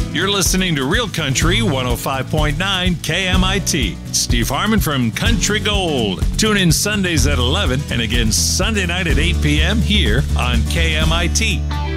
You're listening to Real Country 105.9 KMIT. Steve Harmon from Country Gold. Tune in Sundays at 11 and again Sunday night at 8 p.m. here on KMIT.